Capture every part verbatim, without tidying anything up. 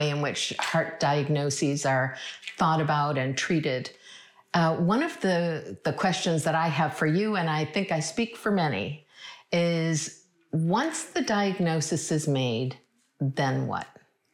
in which heart diagnoses are thought about and treated. Uh, one of the, the questions that I have for you, and I think I speak for many, is once the diagnosis is made, then what?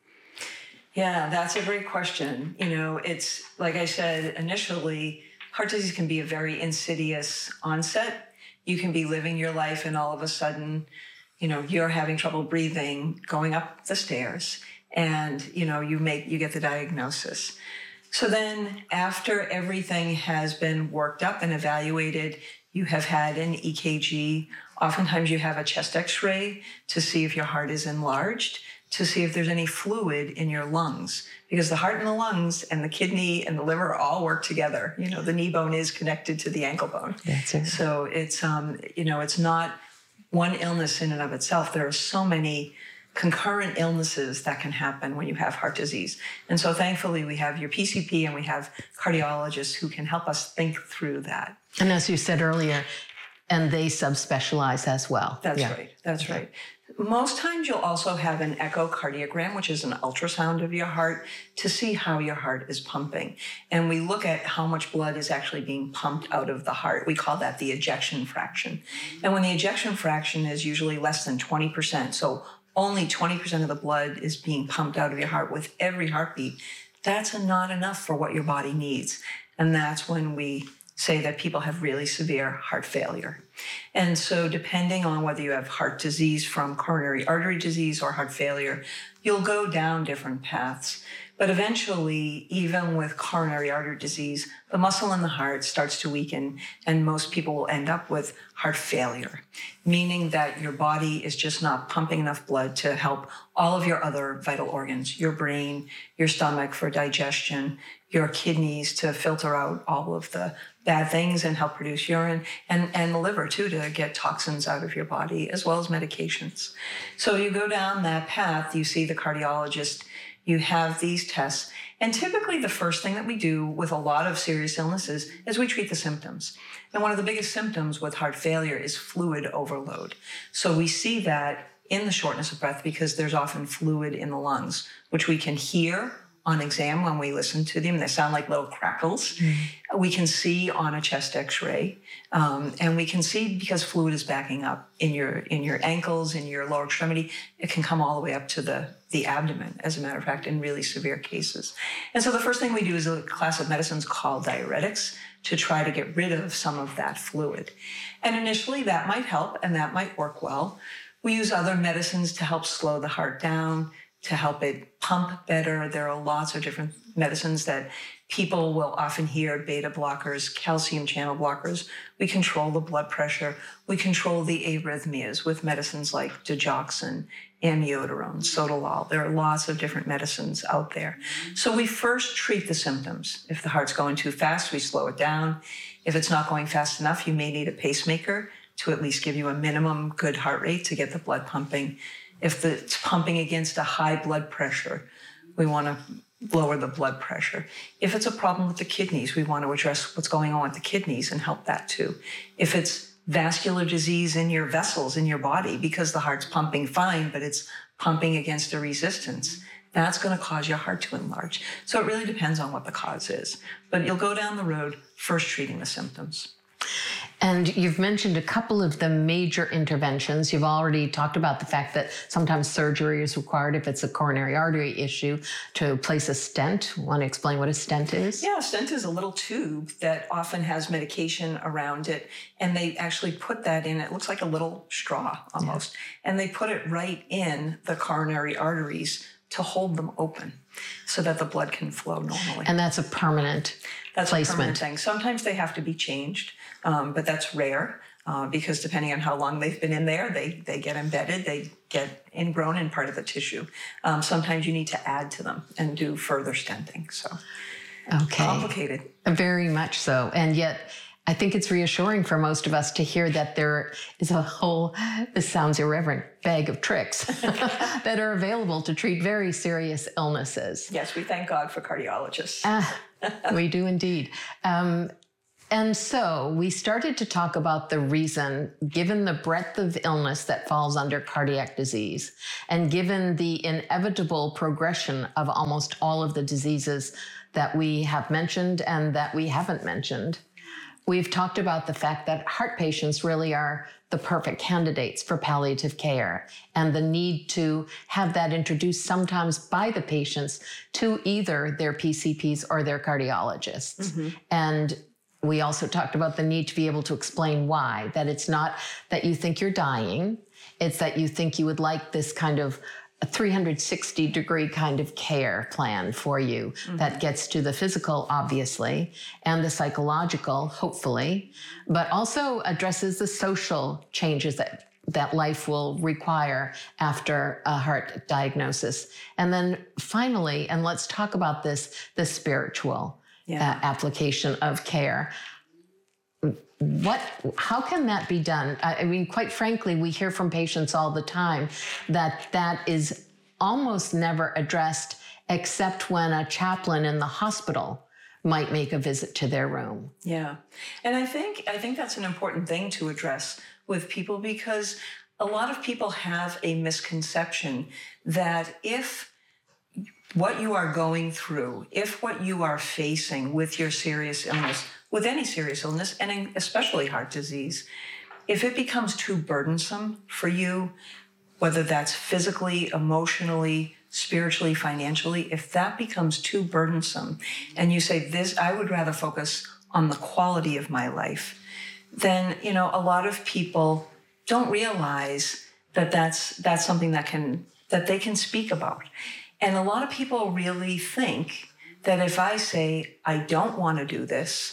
Yeah, that's a great question. You know, it's like I said initially, heart disease can be a very insidious onset. You can be living your life and all of a sudden, you know, you're having trouble breathing, going up the stairs, and, you know, you make, you get the diagnosis. So then after everything has been worked up and evaluated, you have had an E K G. Oftentimes you have a chest x-ray to see if your heart is enlarged, to see if there's any fluid in your lungs, because the heart and the lungs and the kidney and the liver all work together. You know, the knee bone is connected to the ankle bone. That's it. So it's, um, you know, it's not one illness in and of itself. There are so many concurrent illnesses that can happen when you have heart disease. And so thankfully we have your P C P and we have cardiologists who can help us think through that. And as you said earlier, and they subspecialize as well. That's yeah. right. That's okay. right. Most times you'll also have an echocardiogram, which is an ultrasound of your heart, to see how your heart is pumping. And we look at how much blood is actually being pumped out of the heart. We call that the ejection fraction. And when the ejection fraction is usually less than twenty percent, so only twenty percent of the blood is being pumped out of your heart with every heartbeat, that's not enough for what your body needs. And that's when we say that people have really severe heart failure. And so depending on whether you have heart disease from coronary artery disease or heart failure, you'll go down different paths. But eventually, even with coronary artery disease, the muscle in the heart starts to weaken, and most people will end up with heart failure, meaning that your body is just not pumping enough blood to help all of your other vital organs, your brain, your stomach for digestion, your kidneys to filter out all of the bad things and help produce urine, and, and the liver too to get toxins out of your body, as well as medications. So you go down that path, you see the cardiologist, you have these tests, and typically the first thing that we do with a lot of serious illnesses is we treat the symptoms. And one of the biggest symptoms with heart failure is fluid overload. So we see that in the shortness of breath because there's often fluid in the lungs, which we can hear on exam when we listen to them. They sound like little crackles. Mm-hmm. We can see on a chest x-ray, um, and we can see because fluid is backing up in your in your ankles, in your lower extremity. It can come all the way up to the, the abdomen, as a matter of fact, in really severe cases. And so the first thing we do is a class of medicines called diuretics to try to get rid of some of that fluid. And initially that might help and that might work well. We use other medicines to help slow the heart down, to help it pump better. There are lots of different medicines that people will often hear: beta blockers, calcium channel blockers. We control the blood pressure. We control the arrhythmias with medicines like digoxin, amiodarone, sotalol. There are lots of different medicines out there. So we first treat the symptoms. If the heart's going too fast, we slow it down. If it's not going fast enough, you may need a pacemaker to at least give you a minimum good heart rate to get the blood pumping. If it's pumping against a high blood pressure, we want to lower the blood pressure. If it's a problem with the kidneys, we want to address what's going on with the kidneys and help that too. If it's vascular disease in your vessels in your body because the heart's pumping fine, but it's pumping against a resistance, that's going to cause your heart to enlarge. So it really depends on what the cause is. But you'll go down the road first treating the symptoms. And you've mentioned a couple of the major interventions. You've already talked about the fact that sometimes surgery is required if it's a coronary artery issue to place a stent. Want to explain what a stent is? Yeah, a stent is a little tube that often has medication around it, and they actually put that in. It looks like a little straw almost, yeah. And they put it right in the coronary arteries to hold them open so that the blood can flow normally. And that's a permanent That's placement. a permanent thing. Sometimes they have to be changed, um, but that's rare uh, because depending on how long they've been in there, they, they get embedded, they get ingrown in part of the tissue. Um, sometimes you need to add to them and do further stenting. So okay. Complicated. Very much so. And yet, I think it's reassuring for most of us to hear that there is a whole, this sounds irreverent, bag of tricks that are available to treat very serious illnesses. Yes, we thank God for cardiologists. Uh, we do indeed. Um, And so we started to talk about the reason, given the breadth of illness that falls under cardiac disease, and given the inevitable progression of almost all of the diseases that we have mentioned and that we haven't mentioned, we've talked about the fact that heart patients really are the perfect candidates for palliative care, and the need to have that introduced sometimes by the patients to either their P C Ps or their cardiologists. Mm-hmm. And we also talked about the need to be able to explain why, that it's not that you think you're dying, it's that you think you would like this kind of a three hundred sixty degree kind of care plan for you, mm-hmm. that gets to the physical, obviously, and the psychological, hopefully, but also addresses the social changes that, that life will require after a heart diagnosis. And then finally, and let's talk about this, the spiritual yeah. uh, application of care. What, how can that be done? I mean, quite frankly, we hear from patients all the time that that is almost never addressed, except when a chaplain in the hospital might make a visit to their room. Yeah. And I think, I think that's an important thing to address with people, because a lot of people have a misconception that if what you are going through, if what you are facing with your serious illness, with any serious illness, and especially heart disease, if it becomes too burdensome for you, whether that's physically, emotionally, spiritually, financially, if that becomes too burdensome, and you say, this, I would rather focus on the quality of my life, then, you know, a lot of people don't realize that that's, that's something that can, that they can speak about. And a lot of people really think that if I say, I don't want to do this,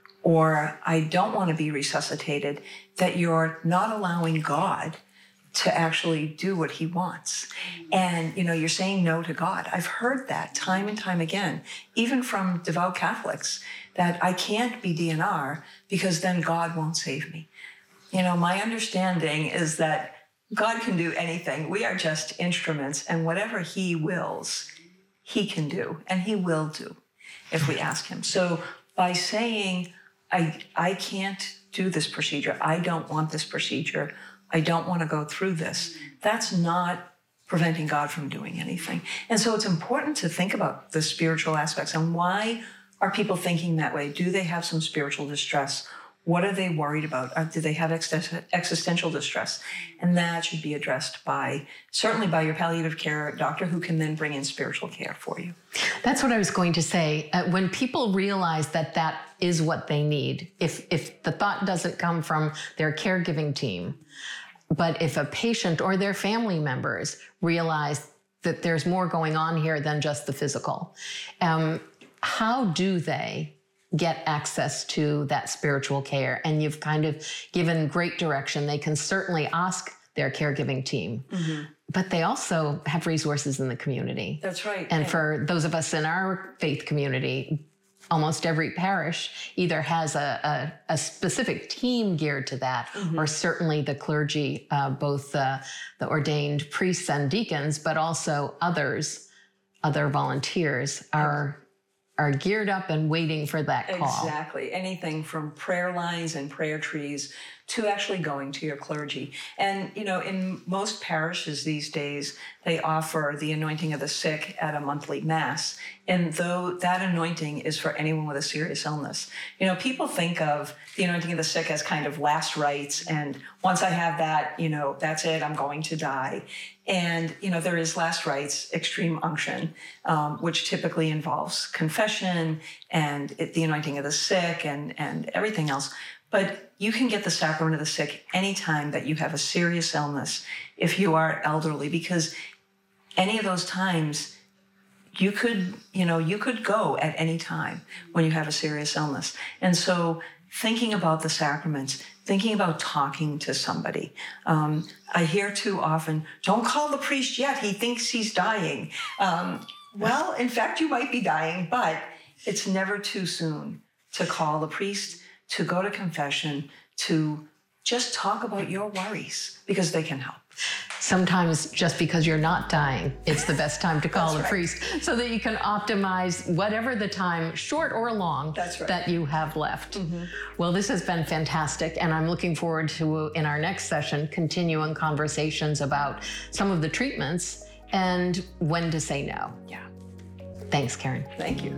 or I don't want to be resuscitated, that you're not allowing God to actually do what he wants. And, you know, you're saying no to God. I've heard that time and time again, even from devout Catholics, that I can't be D N R because then God won't save me. You know, my understanding is that God can do anything. We are just instruments, and whatever he wills, he can do, and he will do if we ask him. So by saying, I, I can't do this procedure, I don't want this procedure, I don't want to go through this, that's not preventing God from doing anything. And so it's important to think about the spiritual aspects and why are people thinking that way? Do they have some spiritual distress? What are they worried about? Or do they have existential distress? And that should be addressed by, certainly by your palliative care doctor, who can then bring in spiritual care for you. That's what I was going to say. Uh, when people realize that that is what they need, if, if the thought doesn't come from their caregiving team, but if a patient or their family members realize that there's more going on here than just the physical, um, how do they get access to that spiritual care? And you've kind of given great direction. They can certainly ask their caregiving team, mm-hmm. but they also have resources in the community. That's right. And for those of us in our faith community, almost every parish either has a, a, a specific team geared to that, mm-hmm. or certainly the clergy, uh, both uh, the ordained priests and deacons, but also others, other volunteers are are geared up and waiting for that call. Exactly. Anything from prayer lines and prayer trees to actually going to your clergy. And, you know, in most parishes these days, they offer the anointing of the sick at a monthly mass. And though that anointing is for anyone with a serious illness, you know, people think of the anointing of the sick as kind of last rites. And once I have that, you know, that's it, I'm going to die. And, you know, there is last rites, extreme unction, um, which typically involves confession and it, the anointing of the sick and, and everything else. But you can get the sacrament of the sick anytime that you have a serious illness, if you are elderly, because any of those times you could, you know, you could go at any time when you have a serious illness. And so thinking about the sacraments, thinking about talking to somebody. Um, I hear too often, don't call the priest yet, he thinks he's dying. Um, well, in fact, you might be dying, but it's never too soon to call the priest, to go to confession, to just talk about your worries, because they can help. Sometimes just because you're not dying, it's the best time to call a right. priest so that you can optimize whatever the time, short or long, That's right. that you have left. Mm-hmm. Well, this has been fantastic, and I'm looking forward to, in our next session, continuing conversations about some of the treatments and when to say no. Yeah. Thanks, Karen. Thank you.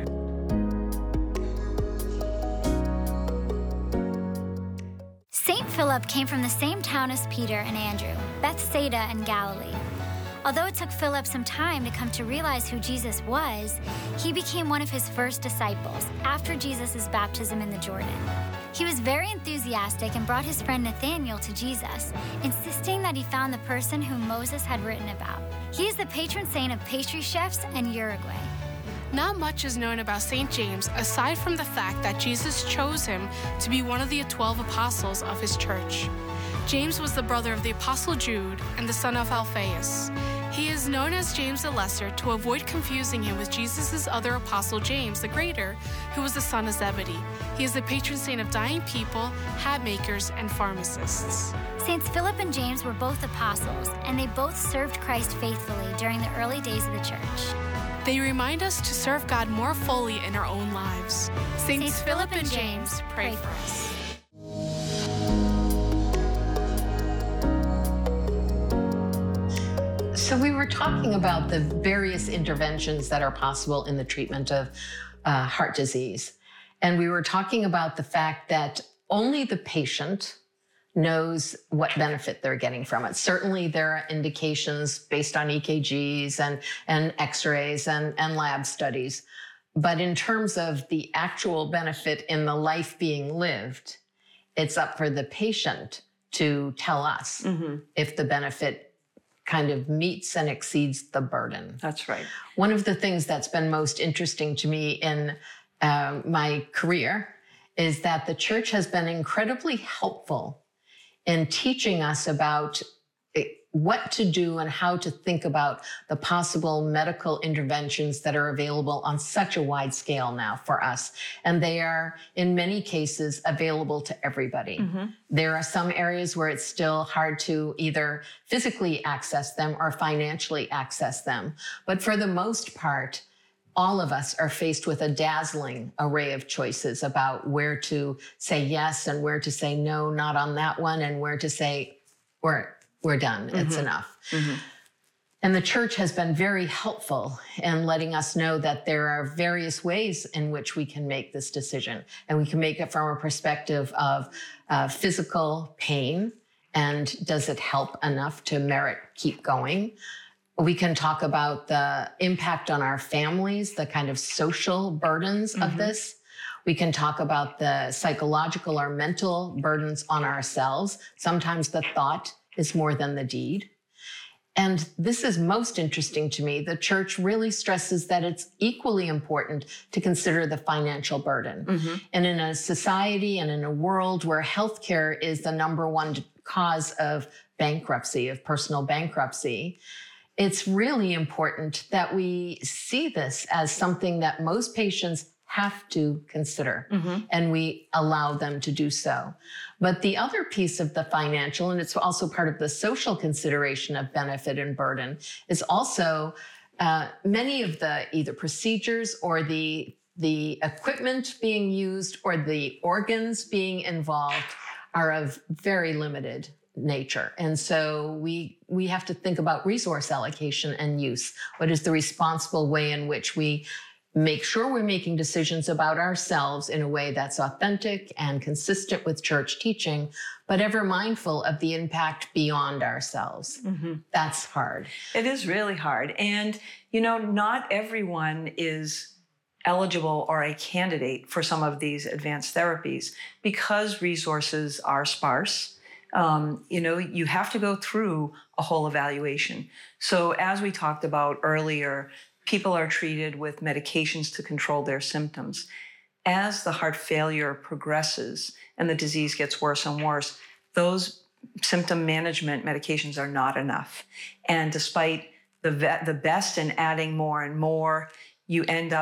Saint Philip came from the same town as Peter and Andrew, Bethsaida in Galilee. Although it took Philip some time to come to realize who Jesus was, he became one of his first disciples after Jesus' baptism in the Jordan. He was very enthusiastic and brought his friend Nathanael to Jesus, insisting that he found the person whom Moses had written about. He is the patron saint of pastry chefs and Uruguay. Not much is known about Saint James aside from the fact that Jesus chose him to be one of the twelve apostles of his church. James was the brother of the apostle Jude and the son of Alphaeus. He is known as James the Lesser to avoid confusing him with Jesus' other apostle James the Greater, who was the son of Zebedee. He is the patron saint of dying people, hat makers, and pharmacists. Saints Philip and James were both apostles, and they both served Christ faithfully during the early days of the church. They remind us to serve God more fully in our own lives. Saints, Saints Philip and James, pray for us. So we were talking about the various interventions that are possible in the treatment of uh, heart disease. And we were talking about the fact that only the patient knows what benefit they're getting from it. Certainly there are indications based on E K Gs and, and x-rays and, and lab studies. But in terms of the actual benefit in the life being lived, it's up for the patient to tell us mm-hmm. if the benefit kind of meets and exceeds the burden. That's right. One of the things that's been most interesting to me in uh, my career is that the church has been incredibly helpful in teaching us about what to do and how to think about the possible medical interventions that are available on such a wide scale now for us. And they are, in many cases, available to everybody. Mm-hmm. There are some areas where it's still hard to either physically access them or financially access them. But for the most part, all of us are faced with a dazzling array of choices about where to say yes and where to say no, not on that one, and where to say, we're, we're done, mm-hmm. it's enough. Mm-hmm. And the church has been very helpful in letting us know that there are various ways in which we can make this decision. And we can make it from a perspective of uh, physical pain, and does it help enough to merit keep going? We can talk about the impact on our families, the kind of social burdens mm-hmm. of this. We can talk about the psychological or mental burdens on ourselves. Sometimes the thought is more than the deed. And this is most interesting to me. The church really stresses that it's equally important to consider the financial burden. Mm-hmm. And in a society and in a world where healthcare is the number one cause of bankruptcy, of personal bankruptcy, it's really important that we see this as something that most patients have to consider, mm-hmm. and we allow them to do so. But the other piece of the financial, and it's also part of the social consideration of benefit and burden, is also uh, many of the either procedures or the, the equipment being used or the organs being involved are of very limited nature. And so we we have to think about resource allocation and use. What is the responsible way in which we make sure we're making decisions about ourselves in a way that's authentic and consistent with church teaching, but ever mindful of the impact beyond ourselves. Mm-hmm. That's hard. It is really hard. And, you know, not everyone is eligible or a candidate for some of these advanced therapies because resources are sparse. Um, you know, you have to go through a whole evaluation. So as we talked about earlier, people are treated with medications to control their symptoms. As the heart failure progresses and the disease gets worse and worse, those symptom management medications are not enough. And despite the, ve- the best in adding more and more, you end up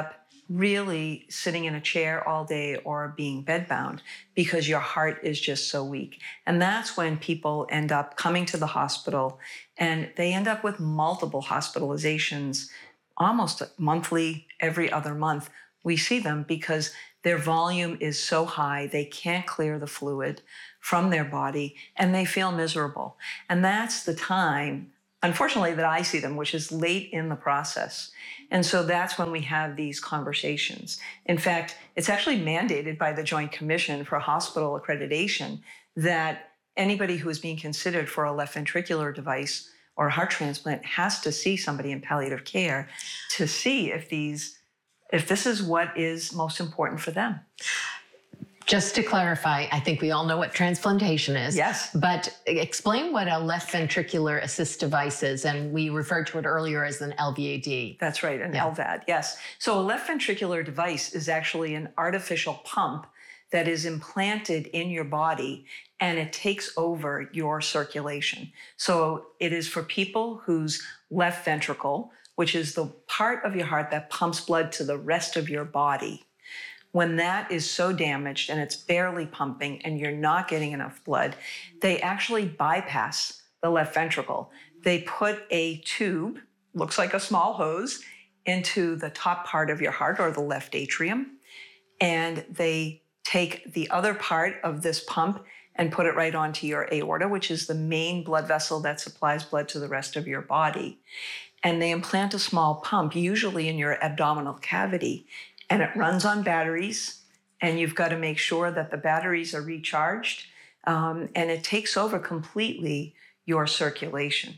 really sitting in a chair all day or being bedbound because your heart is just so weak. And that's when people end up coming to the hospital, and they end up with multiple hospitalizations almost monthly, every other month. We see them because their volume is so high, they can't clear the fluid from their body, and they feel miserable. And that's the time, unfortunately, that I see them, which is late in the process. And so that's when we have these conversations. In fact, it's actually mandated by the Joint Commission for Hospital Accreditation that anybody who is being considered for a left ventricular device or a heart transplant has to see somebody in palliative care to see if these, if this is what is most important for them. Just to clarify, I think we all know what transplantation is. Yes. But explain what a left ventricular assist device is. And we referred to it earlier as an L V A D. That's right, an Yeah. L V A D, yes. So a left ventricular device is actually an artificial pump that is implanted in your body, and it takes over your circulation. So it is for people whose left ventricle, which is the part of your heart that pumps blood to the rest of your body, when that is so damaged and it's barely pumping and you're not getting enough blood, they actually bypass the left ventricle. They put a tube, looks like a small hose, into the top part of your heart or the left atrium, and they take the other part of this pump and put it right onto your aorta, which is the main blood vessel that supplies blood to the rest of your body. And they implant a small pump, usually in your abdominal cavity, and it runs on batteries, and you've got to make sure that the batteries are recharged, um, and it takes over completely your circulation.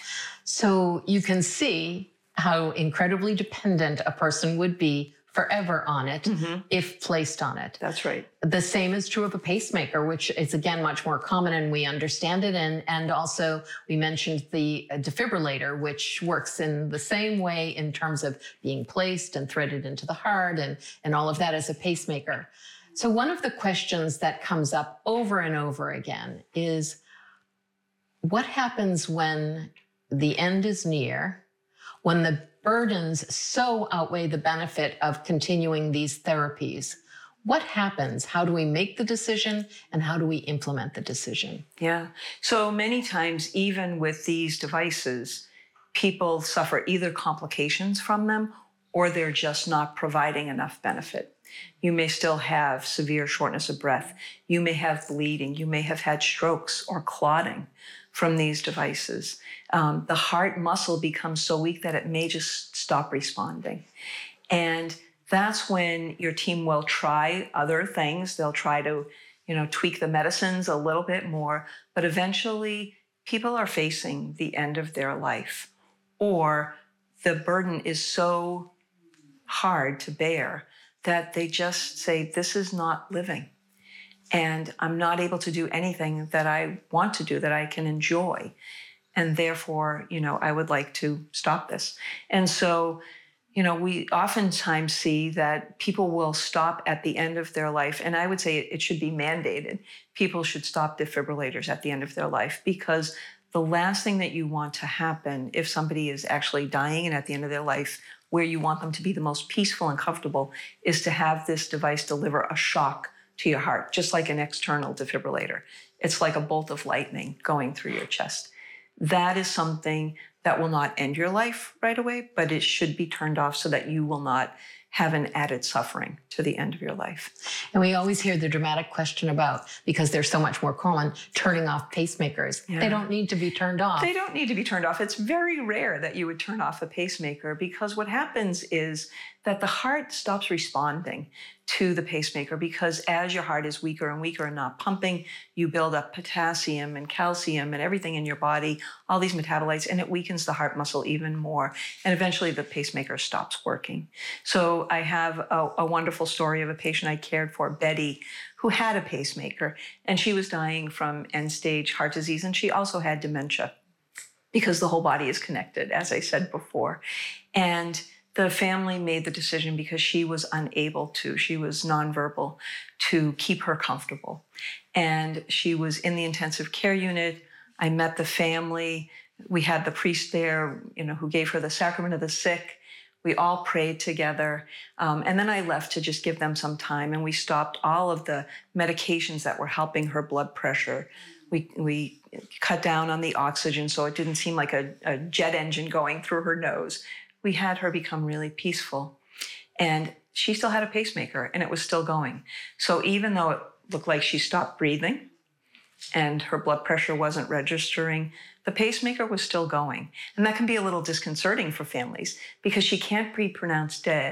So you can see how incredibly dependent a person would be forever on it mm-hmm. if placed on it. That's right. The same is true of a pacemaker, which is, again, much more common, and we understand it. And, and also, we mentioned the defibrillator, which works in the same way in terms of being placed and threaded into the heart and, and all of that as a pacemaker. So one of the questions that comes up over and over again is, what happens when the end is near, when the burdens so outweigh the benefit of continuing these therapies? What happens? How do we make the decision, and how do we implement the decision? Yeah. So many times, even with these devices, people suffer either complications from them or they're just not providing enough benefit. You may still have severe shortness of breath. You may have bleeding. You may have had strokes or clotting from these devices. Um, the heart muscle becomes so weak that it may just stop responding. And that's when your team will try other things. They'll try to, you know, tweak the medicines a little bit more, but eventually people are facing the end of their life, or the burden is so hard to bear that they just say, this is not living. And I'm not able to do anything that I want to do, that I can enjoy. And therefore, you know, I would like to stop this. And so, you know, we oftentimes see that people will stop at the end of their life. And I would say it should be mandated. People should stop defibrillators at the end of their life, because the last thing that you want to happen if somebody is actually dying and at the end of their life, where you want them to be the most peaceful and comfortable, is to have this device deliver a shock to your heart, just like an external defibrillator. It's like a bolt of lightning going through your chest. That is something that will not end your life right away, but it should be turned off so that you will not have an added suffering to the end of your life. And we always hear the dramatic question about, because they're so much more common, turning off pacemakers. Yeah. They don't need to be turned off. They don't need to be turned off. It's very rare that you would turn off a pacemaker, because what happens is that the heart stops responding to the pacemaker, because as your heart is weaker and weaker and not pumping, you build up potassium and calcium and everything in your body, all these metabolites, and it weakens the heart muscle even more. And eventually the pacemaker stops working. So I have a, a wonderful story of a patient I cared for, Betty, who had a pacemaker, and she was dying from end-stage heart disease, and she also had dementia, because the whole body is connected, as I said before. And the family made the decision, because she was unable to, she was nonverbal, to keep her comfortable. And she was in the intensive care unit. I met the family. We had the priest there, you know, who gave her the sacrament of the sick. We all prayed together. Um, and then I left to just give them some time. And we stopped all of the medications that were helping her blood pressure. We, we cut down on the oxygen so it didn't seem like a, a jet engine going through her nose. We had her become really peaceful. And she still had a pacemaker, and it was still going. So even though it looked like she stopped breathing and her blood pressure wasn't registering, the pacemaker was still going. And that can be a little disconcerting for families because she can't be pronounced dead